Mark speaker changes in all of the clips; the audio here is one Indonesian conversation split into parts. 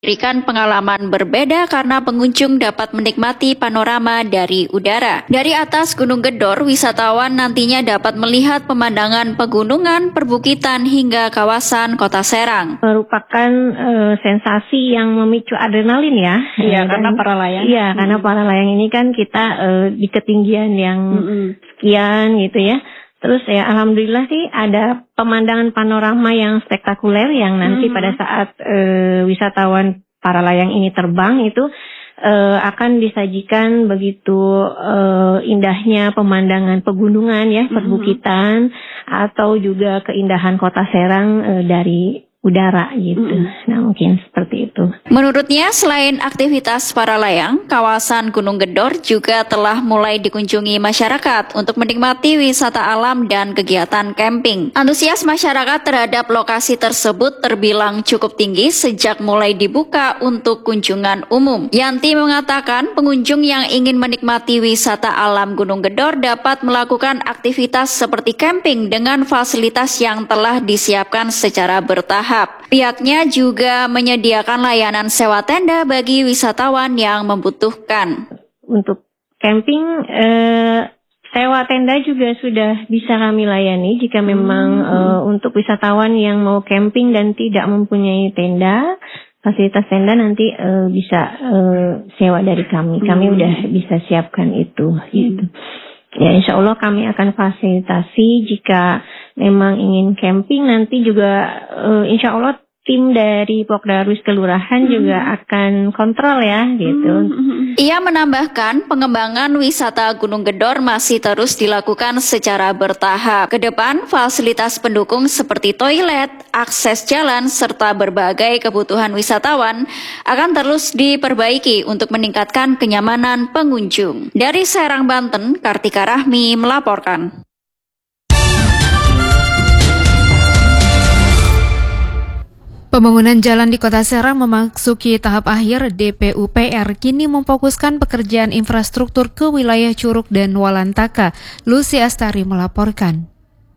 Speaker 1: Memberikan pengalaman berbeda karena pengunjung dapat menikmati panorama dari udara. Dari atas Gunung Gedor, wisatawan nantinya dapat melihat pemandangan pegunungan, perbukitan hingga kawasan Kota Serang.
Speaker 2: Merupakan sensasi yang memicu adrenalin ya.
Speaker 3: Iya, karena para layang.
Speaker 2: Iya, karena para layang ini kan kita di ketinggian yang sekian gitu ya. Terus ya alhamdulillah sih ada pemandangan panorama yang spektakuler yang nanti pada saat wisatawan para layang ini terbang itu akan disajikan begitu indahnya pemandangan pegunungan ya, perbukitan atau juga keindahan Kota Serang dari udara gitu. Nah mungkin seperti itu.
Speaker 1: Menurutnya selain aktivitas para layang, kawasan Gunung Gedor juga telah mulai dikunjungi masyarakat untuk menikmati wisata alam dan kegiatan camping. Antusias masyarakat terhadap lokasi tersebut terbilang cukup tinggi sejak mulai dibuka untuk kunjungan umum. Yanti mengatakan pengunjung yang ingin menikmati wisata alam Gunung Gedor dapat melakukan aktivitas seperti camping dengan fasilitas yang telah disiapkan secara bertahap. Pihaknya juga menyediakan layanan sewa tenda bagi wisatawan yang membutuhkan.
Speaker 2: Untuk camping, sewa tenda juga sudah bisa kami layani jika memang untuk wisatawan yang mau camping dan tidak mempunyai tenda, fasilitas tenda nanti bisa sewa dari kami. Kami udah bisa siapkan itu. Gitu. Ya insya Allah kami akan fasilitasi jika memang ingin camping nanti juga insya Allah tim dari Pokdarwis Kelurahan juga akan kontrol ya gitu.
Speaker 1: Ia menambahkan pengembangan wisata Gunung Gedor masih terus dilakukan secara bertahap. Kedepan fasilitas pendukung seperti toilet, akses jalan, serta berbagai kebutuhan wisatawan akan terus diperbaiki untuk meningkatkan kenyamanan pengunjung. Dari Serang, Banten, Kartika Rahmi melaporkan.
Speaker 4: Pembangunan jalan di Kota Serang memasuki tahap akhir. DPUPR kini memfokuskan pekerjaan infrastruktur ke wilayah Curug dan Walantaka. Lucy Astari melaporkan.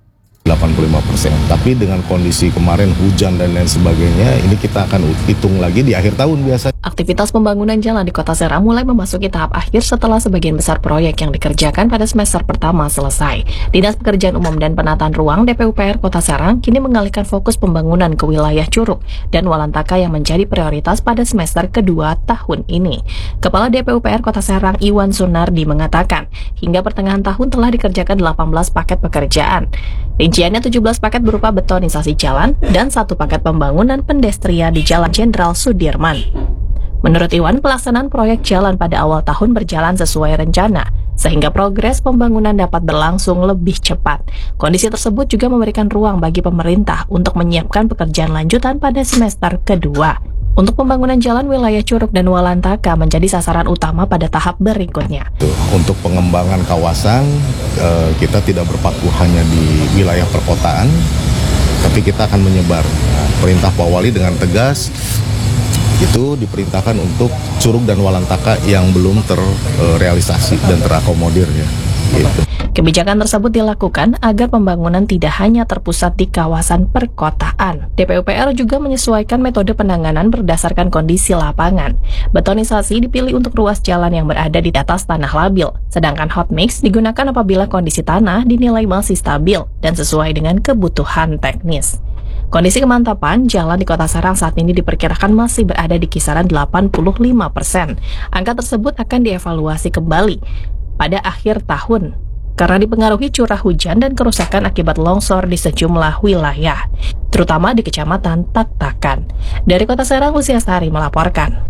Speaker 5: 85%. Tapi dengan kondisi kemarin hujan dan lain sebagainya, ini kita akan hitung lagi di akhir tahun biasa.
Speaker 6: Aktivitas pembangunan jalan di Kota Serang mulai memasuki tahap akhir setelah sebagian besar proyek yang dikerjakan pada semester pertama selesai. Dinas Pekerjaan Umum dan Penataan Ruang DPUPR Kota Serang kini mengalihkan fokus pembangunan ke wilayah Curug dan Walantaka yang menjadi prioritas pada semester kedua tahun ini. Kepala DPUPR Kota Serang Iwan Sunardi mengatakan, hingga pertengahan tahun telah dikerjakan 18 paket pekerjaan. Rinciannya 17 paket berupa betonisasi jalan dan 1 paket pembangunan pendestrian di Jalan Jenderal Sudirman. Menurut Iwan, pelaksanaan proyek jalan pada awal tahun berjalan sesuai rencana, sehingga progres pembangunan dapat berlangsung lebih cepat. Kondisi tersebut juga memberikan ruang bagi pemerintah untuk menyiapkan pekerjaan lanjutan pada semester kedua. Untuk pembangunan jalan wilayah Curug dan Walantaka menjadi sasaran utama pada tahap berikutnya.
Speaker 5: Untuk pengembangan kawasan, kita tidak berpaku hanya di wilayah perkotaan, tapi kita akan menyebar. Perintah Pak Wali dengan tegas, itu diperintahkan untuk Curug dan Walantaka yang belum terrealisasi dan terakomodir ya. Gitu.
Speaker 6: Kebijakan tersebut dilakukan agar pembangunan tidak hanya terpusat di kawasan perkotaan. DPUPR juga menyesuaikan metode penanganan berdasarkan kondisi lapangan. Betonisasi dipilih untuk ruas jalan yang berada di atas tanah labil, sedangkan hot mix digunakan apabila kondisi tanah dinilai masih stabil dan sesuai dengan kebutuhan teknis. Kondisi kemantapan jalan di Kota Serang saat ini diperkirakan masih berada di kisaran 85%. Angka tersebut akan dievaluasi kembali pada akhir tahun karena dipengaruhi curah hujan dan kerusakan akibat longsor di sejumlah wilayah, terutama di Kecamatan Tak-Takan. Dari Kota Serang, Lucy Astari melaporkan.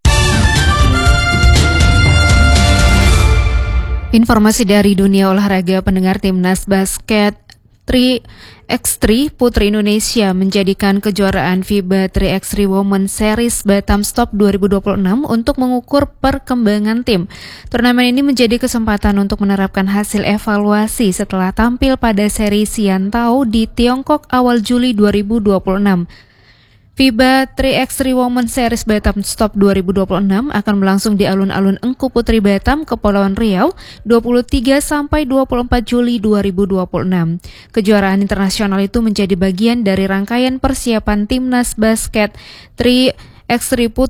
Speaker 4: Informasi dari dunia olahraga, pendengar, Timnas Basket 3x3 Putri Indonesia menjadikan kejuaraan FIBA 3x3 Women Series Batam Stop 2026 untuk mengukur perkembangan tim. Turnamen ini menjadi kesempatan untuk menerapkan hasil evaluasi setelah tampil pada seri Siantau di Tiongkok awal Juli 2026. FIBA 3x3 Women Series Batam Stop 2026 akan berlangsung di alun-alun Engku Putri Batam, Kepulauan Riau, 23-24 Juli 2026. Kejuaraan internasional itu menjadi bagian dari rangkaian persiapan Timnas Basket 3 X3